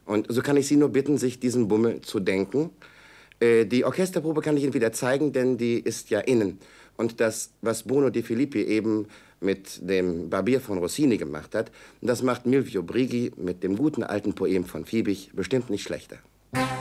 Und so kann ich Sie nur bitten, sich diesen Bummel zu denken. Die Orchesterprobe kann ich Ihnen wieder zeigen, denn die ist ja innen. Und das, was Bruno De Filippi eben mit dem Barbier von Rossini gemacht hat, das macht Milvio Brighi mit dem guten alten Poem von Fiebig bestimmt nicht schlechter.